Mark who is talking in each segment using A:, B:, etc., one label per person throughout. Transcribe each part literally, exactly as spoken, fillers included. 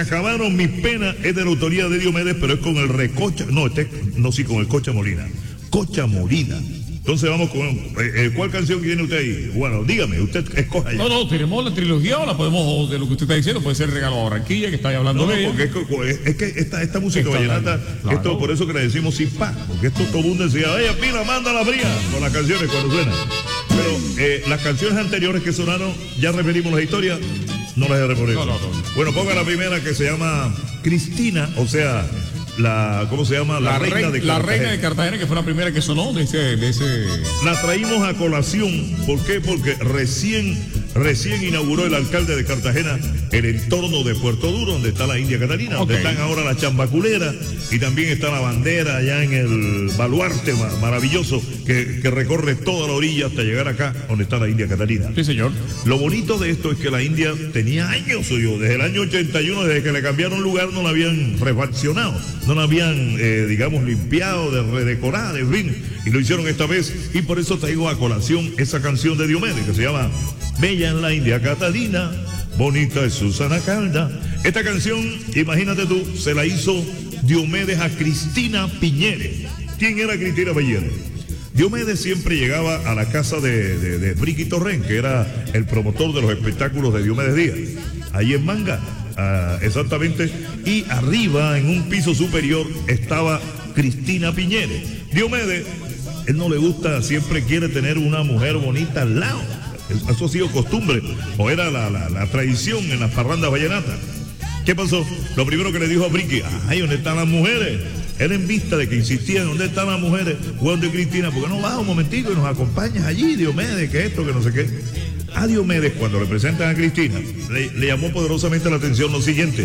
A: acabaron mis penas, es de la autoría de Diomedes, pero es con el recocha, no, este, no, sí, con el Cocha Molina. Cocha Molina. Entonces vamos con, eh, eh, ¿cuál canción tiene usted ahí? Bueno, dígame, usted escoja ya.
B: No, no, tenemos la trilogía o la podemos, de lo que usted está diciendo, puede ser el Regalo a Barranquilla, que está ahí hablando
A: no,
B: de
A: no,
B: ella.
A: porque es, es que esta, esta música
B: Está
A: vallenata,
B: hablando, claro.
A: Esto por eso que le decimos Zipá, porque esto todo el mundo decía, ella pila, manda la fría, con las canciones cuando suenan. Pero eh, las canciones anteriores que sonaron, ya referimos las historias, no las he referido.
B: No, no, no.
A: Bueno, ponga la primera que se llama Cristina, o sea, la, ¿cómo se llama? La,
B: La,
A: reina,
B: reina
A: de
B: la
A: Cartagena.
B: reina de Cartagena, que fue la primera que sonó de ese... De ese...
A: La traímos a colación, ¿por qué? Porque recién, recién inauguró el alcalde de Cartagena el entorno de Puerto Duro, donde está la India Catalina, donde
B: Okay.
A: están ahora las chambaculeras, y también está la bandera allá en el baluarte ma- maravilloso que, que recorre toda la orilla hasta llegar acá, donde está la India Catalina.
B: Sí, señor.
A: Lo bonito de esto es que la India tenía años, yo, desde el año ochenta y uno, desde que le cambiaron lugar, no la habían refaccionado, no la habían, eh, digamos, limpiado, de redecorada, en fin, y lo hicieron esta vez, y por eso traigo a colación esa canción de Diomedes, que se llama Bella en la India Catalina, bonita es Susana Calda. Esta canción, imagínate tú, se la hizo Diomedes a Cristina Piñeres. ¿Quién era Cristina Piñeres? Diomedes siempre llegaba a la casa de, de, de Friqui Torrent, que era el promotor de los espectáculos de Diomedes Díaz, ahí en Manga, ah, exactamente, y arriba, en un piso superior, estaba Cristina Piñeres. Diomedes, él no le gusta, siempre quiere tener una mujer bonita al lado. Eso ha sido costumbre, o era la, la, la tradición en las parrandas vallenatas. ¿Qué pasó? Lo primero que le dijo a Friqui, ay, ¿dónde están las mujeres? Él, en vista de que insistían, ¿dónde están las mujeres? Juan de Cristina, ¿por qué no vas un momentico y nos acompañas allí, Diomedes, que esto, que no sé qué? A Diomedes, cuando le presentan a Cristina, le, le llamó poderosamente la atención lo siguiente,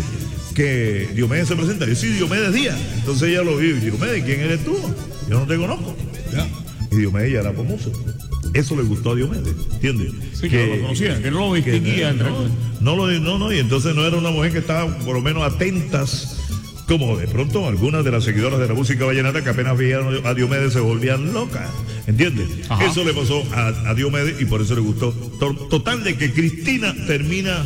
A: que Diomedes se presenta, yo soy Diomedes Díaz. Entonces ella lo vio y Diomedes, ¿quién eres tú? Yo no te conozco. ¿Ya? Y Diomedes ya era famoso. Eso le gustó a Diomedes, ¿entiendes?
B: Sí, que no lo conocía, que no lo distinguía.
A: Que, no, no, lo, no, no, y entonces no era una mujer que estaba por lo menos atentas, como de pronto algunas de las seguidoras de la música vallenata que apenas veían a Diomedes se volvían locas, ¿entiendes? Ajá. Eso le pasó a, a Diomedes y por eso le gustó. Total de que Cristina termina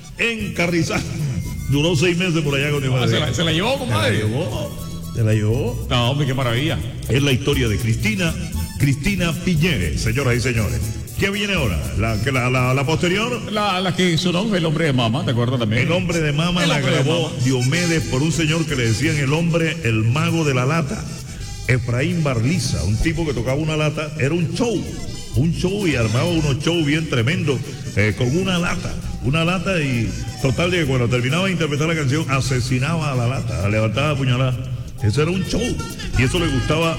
A: en Carrizal. Duró seis meses por allá con Diomedes.
B: Ah, se, la, se la llevó, compadre.
A: Se la llevó. Se la llevó.
B: No, hombre, qué maravilla.
A: Es la historia de Cristina, Cristina Piñeres, señoras y señores. ¿Qué viene ahora? ¿La, la, la, la posterior?
B: La, la que sonó El Hombre de Mama, ¿te acuerdas también?
A: El Hombre de Mama la grabó Diomedes por un señor que le decían el hombre, el mago de la lata. Efraín Barliza, un tipo que tocaba una lata, era un show, un show y armaba unos shows bien tremendos eh, con una lata, una lata y total de que cuando terminaba de interpretar la canción asesinaba a la lata, la levantaba a puñalada. Eso era un show y eso le gustaba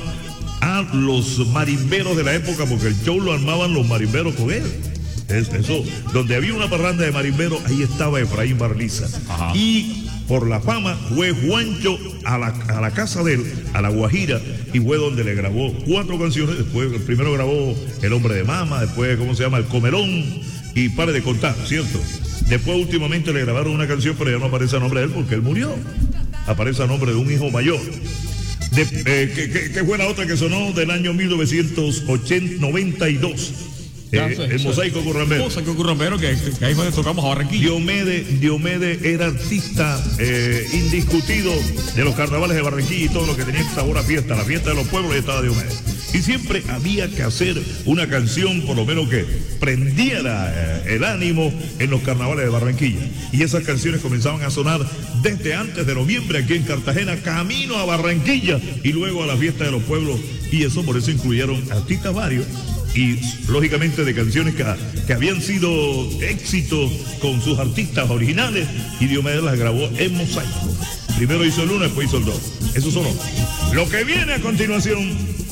A: a los marimberos de la época porque el show lo armaban los marimberos con él. Es, eso, donde había una parranda de marimberos, ahí estaba Efraín Barliza. Ajá. Y por la fama fue Juancho a la, a la casa de él, a La Guajira, y fue donde le grabó cuatro canciones. Después, primero grabó El Hombre de Mama, después, ¿cómo se llama? El Comelón, y pare de contar, ¿cierto? Después, últimamente, le grabaron una canción, pero ya no aparece a nombre de él porque él murió. Aparece a nombre de un hijo mayor. De, eh, que, que, que fue la otra que sonó del año mil novecientos noventa y dos. Eh, el Mosaico Currambero.
B: Mosaico Currambero, que, que ahí fue donde tocamos a Barranquilla.
A: Diomedes, Diomedes era artista eh, indiscutido de los carnavales de Barranquilla y todo lo que tenía sabor a fiesta, la fiesta de los pueblos, y estaba Diomedes. Y siempre había que hacer una canción, por lo menos que prendiera eh, el ánimo en los carnavales de Barranquilla. Y esas canciones comenzaban a sonar desde antes de noviembre aquí en Cartagena, camino a Barranquilla y luego a la fiesta de los pueblos. Y eso, por eso incluyeron artistas varios. Y lógicamente de canciones que, que habían sido éxitos con sus artistas originales y Diomedes las grabó en Mosaico. Primero hizo el uno, después hizo el dos. Eso sonó. Lo que viene a continuación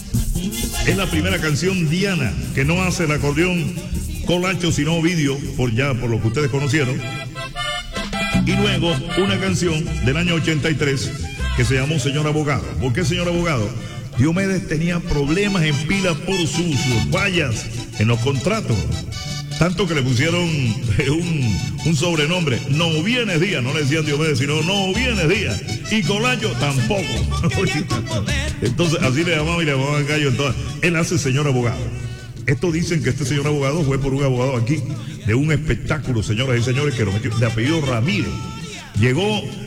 A: es la primera canción, Diana, que no hace el acordeón Colacho sino Ovidio, por ya por lo que ustedes conocieron. Y luego una canción del año ochenta y tres que se llamó Señor Abogado. ¿Por qué Señor Abogado? Diomedes tenía problemas en pila por sus fallas en los contratos. Tanto que le pusieron un, un sobrenombre. No vienes Díaz, no le decían Diomedes, sino no vienes Díaz. Y Colacho tampoco. Entonces así le llamaban y le llamaban gallo. Entonces, él hace Señor Abogado. Estos dicen que este señor abogado fue por un abogado aquí de un espectáculo, señoras y señores, que lo metió de apellido Ramírez. Llegó